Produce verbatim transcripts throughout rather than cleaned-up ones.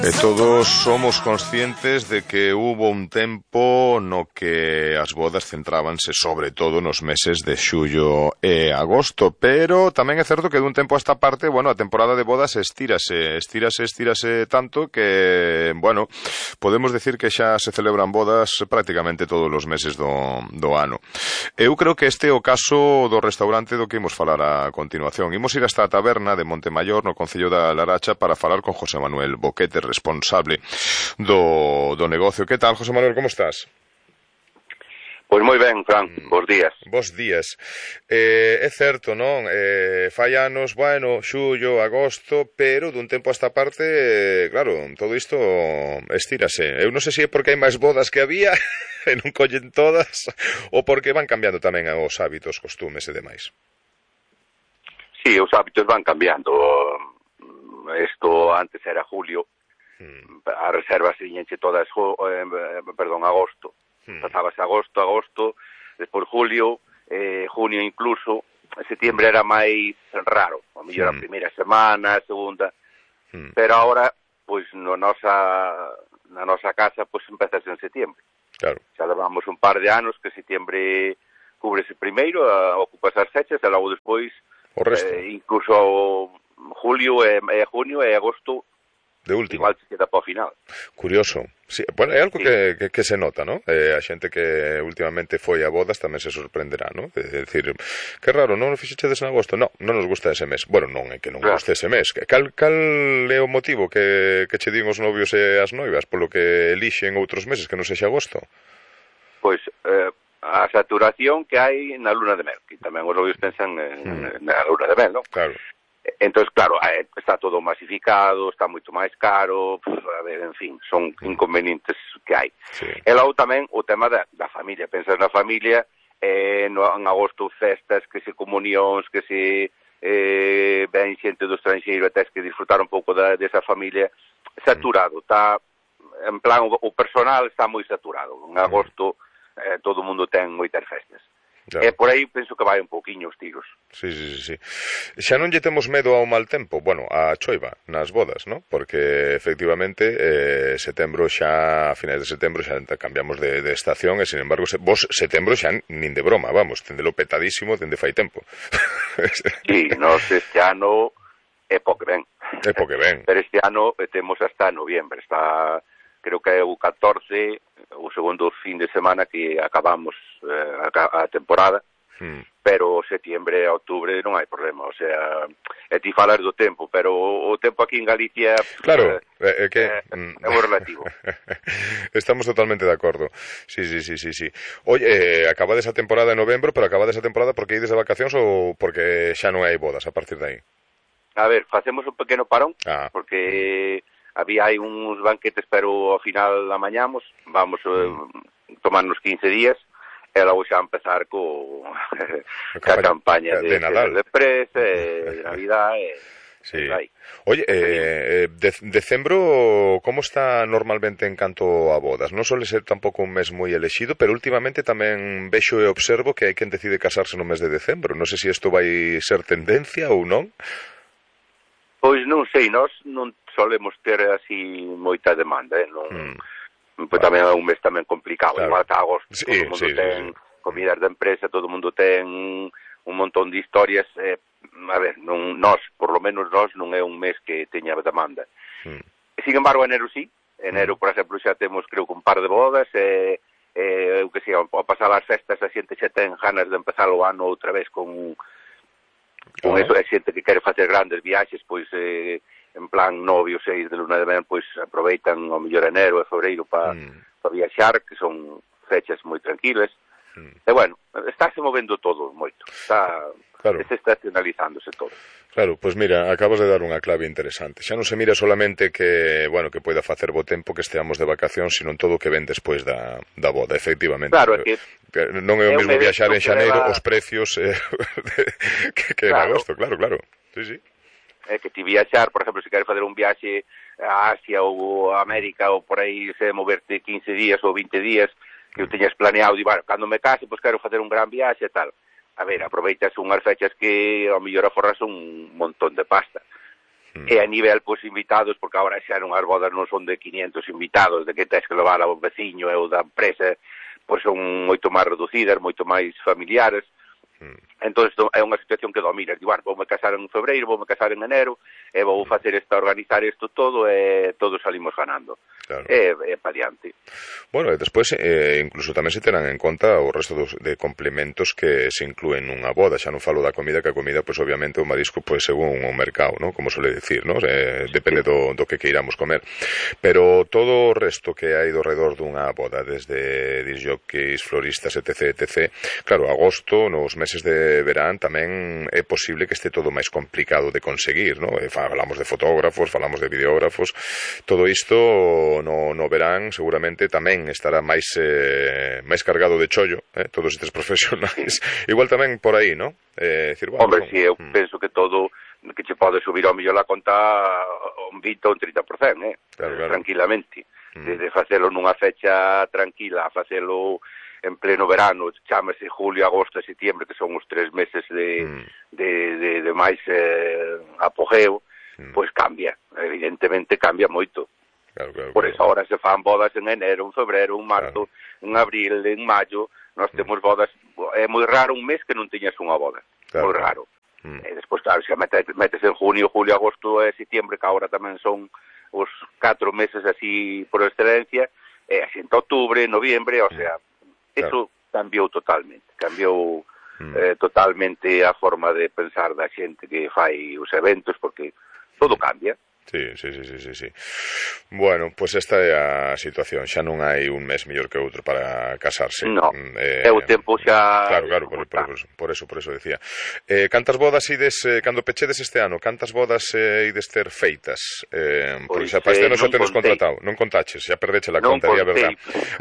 E todos somos conscientes de que hubo un tempo no que as bodas centrábanse sobre todo nos meses de xullo e agosto, pero tamén é certo que dun tempo a esta parte, bueno, a temporada de bodas estírase, estírase, estírase tanto que, bueno, podemos decir que xa se celebran bodas prácticamente todos os meses do, do ano. Eu creo que este é o caso do restaurante do que imos falar a continuación. Imos ir hasta a taberna de Montemayor, no concello da Laracha, para falar con José Manuel Boquete, responsable do, do negocio. Que tal, José Manuel, como estás? Pois moi ben, Fran, bons días. Bos días. Eh, é certo, non? Eh, fai anos, bueno, xullo, agosto, pero dun tempo a esta parte, eh, claro, todo isto estírase. Eu non sei se é porque hai máis bodas que había e non collen todas, ou porque van cambiando tamén os hábitos, costumes e demais. Sí, os hábitos van cambiando. Isto antes era julio, hmm. as reservas viñenche todas, eh, perdón, agosto. Hmm. Pasábase agosto, agosto, despois julio, eh, junio incluso, setiembre era máis raro, a mellor hmm. a primeira semana, a segunda, hmm. pero agora, pois, no nosa, na nosa casa, pois, empezase en setiembre. Claro. Xa levamos un par de anos que setiembre cúbrese primeiro, ocupas as fechas, e logo despois, o resto. Eh, incluso julio e, e junio e agosto de último. Igual se queda para o final. Curioso. Sí, bueno, é algo sí. que, que, que se nota, ¿no? Eh, a xente que últimamente foi a bodas tamén se sorprenderá, ¿no? De decir, que raro, non o fixechedes en agosto? No, non nos gusta ese mes. Bueno, non é que non claro. guste ese mes. Cal, cal é o motivo que, que che din os novios e as noivas polo que elixen outros meses que non sexa agosto? Pois, eh, a saturación que hai na luna de mel, que tamén os novios pensan en, mm. na luna de mel, non? Claro. Entón, claro, está todo masificado, está moito máis caro, a ver, en fin, son inconvenientes que hai. Sí. E logo tamén o tema da, da familia, pensas na familia, eh, no, en agosto festas, que se comunións, que se eh, ven xente do estranxeiro, até que disfrutar un pouco da, desa familia, saturado, está, en plan, o, o personal está moi saturado. En agosto eh, todo o mundo ten moitas festas. Claro. E por aí penso que vai un pouquiño os tiros. Sí, sí, sí, sí. Xa non lle temos medo ao mal tempo, bueno, a choiva nas bodas, ¿no? Porque efectivamente eh, setembro xa, a finais de setembro xa cambiamos de, de estación e sin embargo se, vos setembro xa nin de broma, vamos, tendelo petadísimo dende fai tempo. Sí, nos este ano é po que ven. É po que ven. Pero este ano temos hasta noviembre, está, creo que é o catorce, o segundo fin de semana que acabamos eh, a, a temporada, hmm. pero setembro e outubro non hai problema, o sea, é ti falar do tempo, pero o, o tempo aquí en Galicia claro, é, é que é, é moi relativo. Estamos totalmente de acordo. Sí, sí, sí, sí, sí. Oye, eh, acabades a temporada en novembro, pero acabades a temporada porque ides de vacacións ou porque xa non hai bodas a partir de aí? A ver, facemos un pequeno parón, ah. porque había aí uns banquetes, pero ao final amañamos, vamos eh, mm. tomarnos quince días, e logo xa empezar co a campaña de, de Nadal, de presa, de Navidad, e sí. Oye, eh, de, decembro, como está normalmente en canto a bodas? Non suele ser tampouco un mes moi elexido, pero últimamente tamén vexo e observo que hai quen decide casarse no mes de decembro. Non sei se isto vai ser tendencia ou non. Pois non sei, nós non solemos ter así moita demanda, eh? non, mm. pois tamén é un mes tamén complicado, claro. Igual ata agosto, sí, todo o mundo sí, ten sí, sí. comidas de empresa, todo o mundo ten un montón de historias, eh, a ver, non, nós, por lo menos nós, non é un mes que teña demanda. Mm. Sin embargo, enero sí, enero, mm. por exemplo, xa temos, creo que un par de bodas, e, eh, eu que sei, ao pasar as festas, a xente xa ten ganas de empezar o ano outra vez con... con eso, é xente que quere facer grandes viaxes, pois eh, en plan novio, seis de luna de mel, pois aproveitan o mellor enero e febreiro para mm. pa viaxar, que son fechas moi tranquilas. Mm. E bueno, estáse movendo todo moito, está claro. Desestacionalizándose todo. Claro, pois pues mira, acabas de dar unha clave interesante. Xa non se mira solamente que, bueno, que poida facer bo tempo que esteamos de vacacións, sino en todo o que ven despois da, da boda, efectivamente. Claro, é que non é o mesmo viaxar en xaneiro, leva... os precios eh, que, que claro. En agosto, claro, claro. Sí, sí. É que ti viaxar, por exemplo, se queres fazer un viaxe a Asia ou a América ou por aí, se moverte quince días ou vinte días, que o teñas planeado, e, bueno, cando me case, pois quero facer un gran viaxe e tal. A ver, aproveitas unhas fechas que ao mellor aforras un montón de pasta. Mm. E a nivel, pois, invitados, porque agora xa non as bodas non son de quinientos invitados, de que tens que levar ao veciño e o da empresa, pois son moito máis reducidas, moito máis familiares. Mm. Entón, é unha situación que dominas. Digo, bueno, voume casar en febreiro, voume casar en enero, e vou facer esta, organizar isto todo, e todos salimos ganando. Claro. E, e pa diante. Bueno, e despois eh, incluso tamén se terán en conta o resto dos, de complementos que se inclúen nunha boda. Xa non falo da comida, que a comida, pois obviamente o marisco, pois según o mercado, ¿no? Como suele decir, ¿no? Eh, depende do, do que queiramos comer. Pero todo o resto que hai do redor dunha boda, desde disjockeys, floristas, etc, etc. Claro, agosto, nos meses de verán, tamén é posible que este todo máis complicado de conseguir, ¿no? E falamos de fotógrafos, falamos de videógrafos, todo isto no, no verán seguramente tamén estará máis eh, máis cargado de chollo, eh, todos estes profesionais. Igual tamén por aí, ¿no? Eh, decir, bueno, Hombre, no, si eu mm. penso que todo que che pode subir ao millón a conta un vinte ou un trinta por cento, eh? Claro, claro. Tranquilamente. Mm. Desde facelo nunha fecha tranquila a facelo en pleno verano, chámase julio, agosto e setiembre, que son os tres meses de, mm. de, de, de máis eh, apogeo, mm. pois cambia, evidentemente cambia moito. Claro, claro, Por eso claro. Ahora se fan bodas en enero, en febrero, en marzo, claro. en abril, en maio. Nós temos bodas, é moi raro un mes que non teñas unha boda, claro, moi raro. Mm. E despois, claro, se metes, metes en junio, julio, agosto e setiembre, que agora tamén son os catro meses así por excelencia, e así en outubro, noviembre, o sea, claro. eso cambiou totalmente, cambiou mm. eh, totalmente a forma de pensar da xente que fai os eventos, porque todo cambia. Sí, sí, sí, sí, sí, sí. Bueno, pois pues esta é a situación. Xa non hai un mes mellor que outro para casarse. No, eh, é o tempo xa... Claro, claro, por, por, por, por eso, por eso decía. Eh, cantas bodas ides, eh, cando pechedes este ano, cantas bodas eh, ides ter feitas? Eh, porque xa para este ano xa tenes contratado. Non contaches, xa perdeche la conta, é a verdad.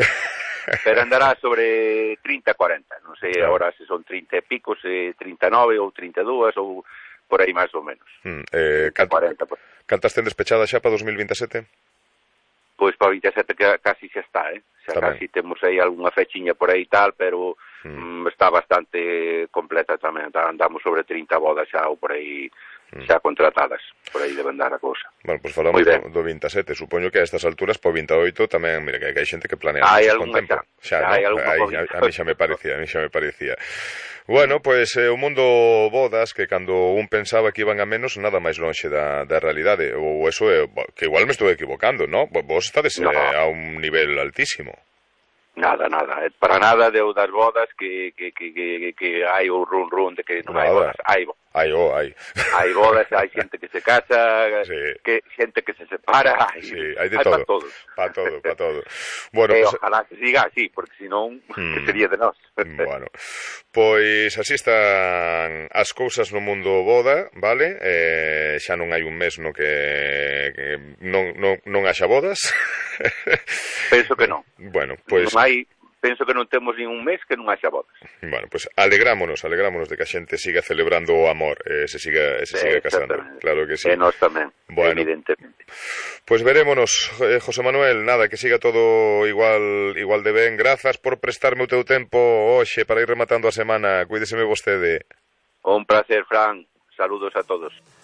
Pero andará sobre trinta, cuarenta. Non sei claro. Agora se son trinta e pico, se trinta e nove ou trinta e dúas ou por aí máis ou menos. Mm, eh, canta, cuarenta, por... Cantas ten despechadas xa para dos mil vinte e sete? Pois para vinte e sete que casi xa está, eh? Xa tamén. Casi temos aí algunha fechiña por aí tal, pero mm. Mm, está bastante completa tamén. Andamos sobre trinta bodas xa ou por aí mm. xa contratadas. Por aí deben dar a cousa. Bueno, pois pues falamos do, do vinte e sete. Supoño que a estas alturas, po vinte e oito, tamén, mira, que hai xente que planea con tempo. Xa, xa, hai ¿no? Aí, a, a mí xa me parecía, a mí xa me parecía. Bueno, pois pues, eh, o mundo bodas, que cando un pensaba que iban a menos, nada máis lonxe da, da realidade. Ou eso é, que igual me estou equivocando, ¿no? Vos estades no. eh, a un nivel altísimo. Nada, nada. Para nada deu das bodas que, que, que, que, que hai o run run de que non hai bodas. Hai bodas. Hai, oh, hai. Hai bodas, hai xente que se casa, sí. que xente que se separa, hai, sí, hai de hai todo. Para todos. Para todo, para todo. Bueno, eh, pues... ojalá que siga así, porque senón, hmm. que sería de nós. Bueno, pois así están as cousas no mundo boda, vale? Eh, xa non hai un mes no que, que non, non, non haxa bodas. Penso que non. Bueno, pois... Non hai... Penso que non temos nin un mes que non haxa bodas. Bueno, pois pues alegrámonos, alegrámonos de que a xente siga celebrando o amor, e eh, se siga, se siga casando. Claro que sí. E nós tamén, bueno, evidentemente. Pois pues verémonos, eh, José Manuel, nada, que siga todo igual igual de ben. Grazas por prestarme o teu tempo hoxe para ir rematando a semana. Cuídeseme vostede. Un placer, Fran. Saludos a todos.